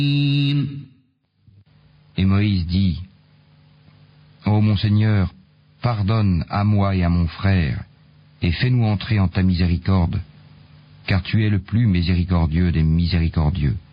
Et Moïse dit, Ô mon Seigneur, pardonne à moi et à mon frère, et fais-nous entrer en ta miséricorde, car tu es le plus miséricordieux des miséricordieux.